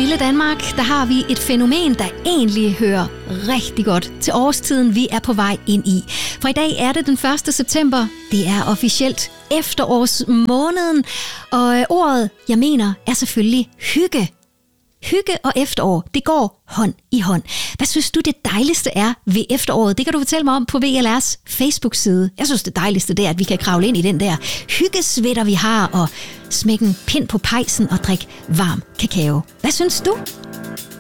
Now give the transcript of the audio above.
lille Danmark, der har vi et fænomen, der egentlig hører rigtig godt til årstiden, vi er på vej ind i. For i dag er det den 1. september. Det er officielt efterårsmåneden, og ordet, jeg mener, er selvfølgelig hygge. Hygge og efterår, det går hånd i hånd. Hvad synes du det dejligste er ved efteråret? Det kan du fortælle mig om på VLR's Facebook-side. Jeg synes det dejligste det er, at vi kan kravle ind i den der hyggesvætter, vi har, og smække en pind på pejsen og drikke varm kakao. Hvad synes du?